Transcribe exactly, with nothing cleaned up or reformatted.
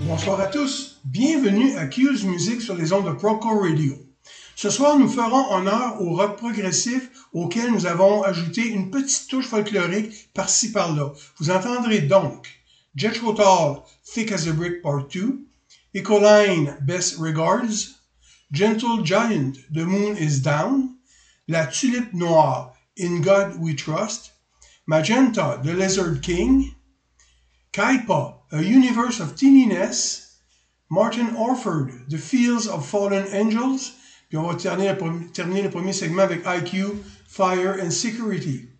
Bonsoir à tous, bienvenue à Q's Music sur les ondes de Proco Radio. Ce soir, nous ferons honneur au rock progressif auquel nous avons ajouté une petite touche folklorique par-ci par-là. Vous entendrez donc Jethro Tull, Thick as a Brick Part deux, Ecoline, Best Regards, Gentle Giant, The Moon is Down, La Tulipe Noire, In God We Trust, Magenta, The Lizard King, Kaipa, A Universe of Teeniness, Martin Orford, The Fields of Fallen Angels, puis on va terminer le, terminer le premier segment avec I Q, Fire and Security.